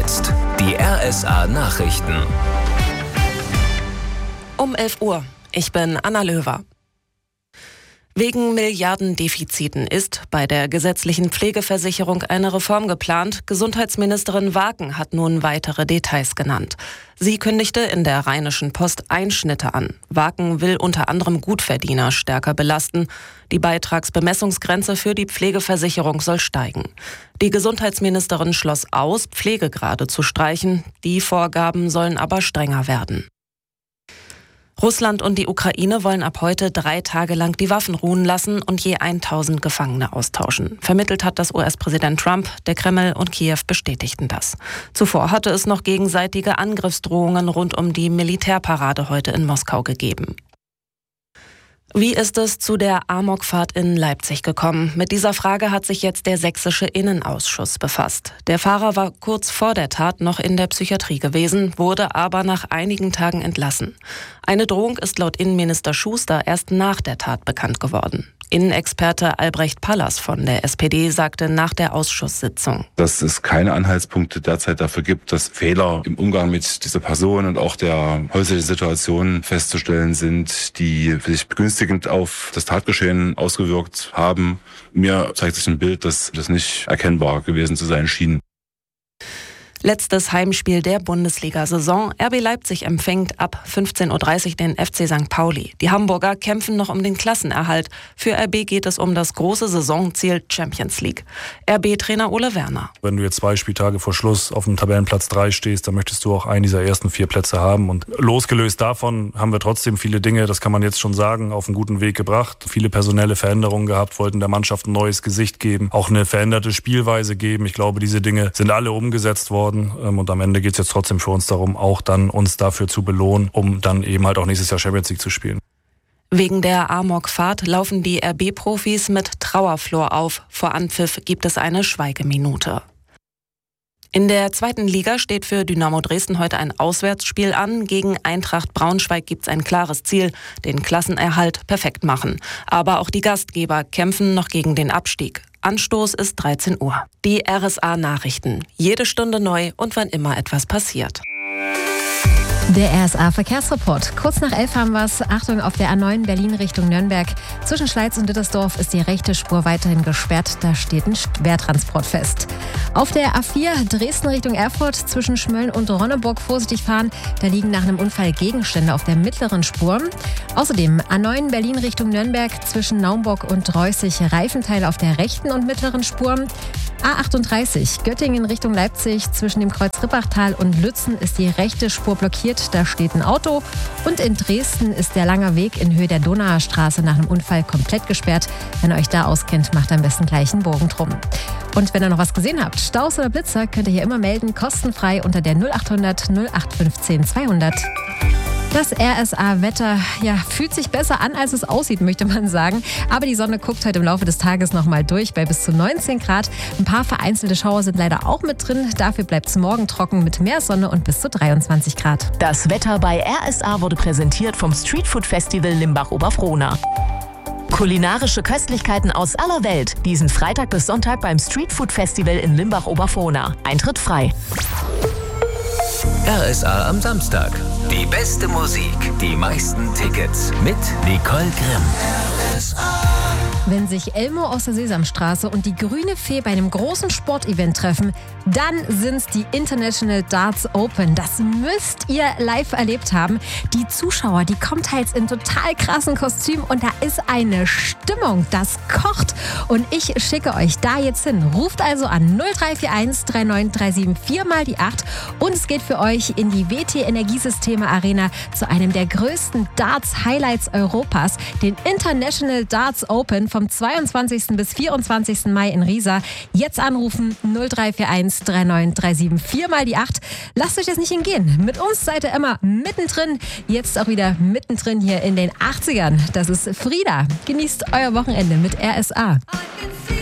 jetzt die RSA Nachrichten. Um 11 Uhr. Ich bin Anna Löwer. Wegen Milliardendefiziten ist bei der gesetzlichen Pflegeversicherung eine Reform geplant. Gesundheitsministerin Waken hat nun weitere Details genannt. Sie kündigte in der Rheinischen Post Einschnitte an. Waken will unter anderem Gutverdiener stärker belasten. Die Beitragsbemessungsgrenze für die Pflegeversicherung soll steigen. Die Gesundheitsministerin schloss aus, Pflegegrade zu streichen. Die Vorgaben sollen aber strenger werden. Russland und die Ukraine wollen ab heute 3 Tage lang die Waffen ruhen lassen und je 1000 Gefangene austauschen. Vermittelt hat das US-Präsident Trump, der Kreml und Kiew bestätigten das. Zuvor hatte es noch gegenseitige Angriffsdrohungen rund um die Militärparade heute in Moskau gegeben. Wie ist es zu der Amokfahrt in Leipzig gekommen? Mit dieser Frage hat sich jetzt der sächsische Innenausschuss befasst. Der Fahrer war kurz vor der Tat noch in der Psychiatrie gewesen, wurde aber nach einigen Tagen entlassen. Eine Drohung ist laut Innenminister Schuster erst nach der Tat bekannt geworden. Innenexperte Albrecht Pallas von der SPD sagte nach der Ausschusssitzung: Dass es keine Anhaltspunkte derzeit dafür gibt, dass Fehler im Umgang mit dieser Person und auch der häuslichen Situation festzustellen sind, die sich begünstigend auf das Tatgeschehen ausgewirkt haben. Mir zeigt sich ein Bild, dass das nicht erkennbar gewesen zu sein schien. Letztes Heimspiel der Bundesliga-Saison. RB Leipzig empfängt ab 15:30 Uhr den FC St. Pauli. Die Hamburger kämpfen noch um den Klassenerhalt. Für RB geht es um das große Saisonziel Champions League. RB-Trainer Ole Werner: Wenn du jetzt 2 Spieltage vor Schluss auf dem Tabellenplatz 3 stehst, dann möchtest du auch einen dieser ersten 4 Plätze haben. Und losgelöst davon haben wir trotzdem viele Dinge, das kann man jetzt schon sagen, auf einen guten Weg gebracht. Viele personelle Veränderungen gehabt, wollten der Mannschaft ein neues Gesicht geben, auch eine veränderte Spielweise geben. Ich glaube, diese Dinge sind alle umgesetzt worden. Und am Ende geht es jetzt trotzdem für uns darum, auch dann uns dafür zu belohnen, um dann eben halt auch nächstes Jahr Champions League zu spielen. Wegen der Amokfahrt laufen die RB-Profis mit Trauerflor auf. Vor Anpfiff gibt es eine Schweigeminute. In der 2. Liga steht für Dynamo Dresden heute ein Auswärtsspiel an. Gegen Eintracht Braunschweig gibt es ein klares Ziel: den Klassenerhalt perfekt machen. Aber auch die Gastgeber kämpfen noch gegen den Abstieg. Anstoß ist 13 Uhr. Die RSA Nachrichten. Jede Stunde neu und wann immer etwas passiert. Der RSA Verkehrsreport. Kurz nach 11 haben wir es. Achtung, auf der A9 Berlin Richtung Nürnberg. Zwischen Schleiz und Dittersdorf ist die rechte Spur weiterhin gesperrt. Da steht ein Schwertransport fest. Auf der A4 Dresden Richtung Erfurt zwischen Schmölln und Ronneburg vorsichtig fahren. Da liegen nach einem Unfall Gegenstände auf der mittleren Spur. Außerdem A9 Berlin Richtung Nürnberg zwischen Naumburg und Reußig Reifenteile auf der rechten und mittleren Spur. A38 Göttingen Richtung Leipzig zwischen dem Kreuz Rippachtal und Lützen ist die rechte Spur blockiert. Da steht ein Auto. Und in Dresden ist der Langer Weg in Höhe der Donauer Straße nach einem Unfall komplett gesperrt. Wenn ihr euch da auskennt, macht am besten gleich einen Bogen drum. Und wenn ihr noch was gesehen habt, Staus oder Blitzer, könnt ihr hier immer melden, kostenfrei unter der 0800 0815 200. Das RSA-Wetter fühlt sich besser an, als es aussieht, möchte man sagen. Aber die Sonne guckt heute im Laufe des Tages nochmal durch bei bis zu 19 Grad. Ein paar vereinzelte Schauer sind leider auch mit drin. Dafür bleibt es morgen trocken mit mehr Sonne und bis zu 23 Grad. Das Wetter bei RSA wurde präsentiert vom Streetfood Festival Limbach-Oberfrohna. Kulinarische Köstlichkeiten aus aller Welt. Diesen Freitag bis Sonntag beim Streetfood Festival in Limbach-Oberfrohna. Eintritt frei. RSA am Samstag. Die beste Musik, die meisten Tickets mit Nicole Grimm. RSA. Wenn sich Elmo aus der Sesamstraße und die grüne Fee bei einem großen Sportevent treffen, dann sind's die International Darts Open. Das müsst ihr live erlebt haben. Die Zuschauer, die kommen teils in total krassen Kostümen und da ist eine Stimmung, das kocht. Und ich schicke euch da jetzt hin. Ruft also an 0341 3937 4 mal die 8 und es geht für euch in die WT Energiesysteme Arena zu einem der größten Darts-Highlights Europas, den International Darts Open vom 22. bis 24. Mai in Riesa. Jetzt anrufen 0341 3937 4 mal die 8. Lasst euch das nicht entgehen. Mit uns seid ihr immer mittendrin. Jetzt auch wieder mittendrin hier in den 80ern. Das ist Frida. Genießt euer Wochenende mit RSA.